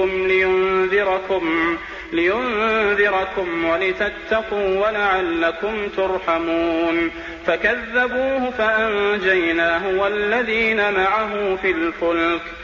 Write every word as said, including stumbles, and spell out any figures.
لينذركم, لينذركم ولتتقوا ولعلكم ترحمون. فكذبوه فأنجيناه والذين معه في الفلك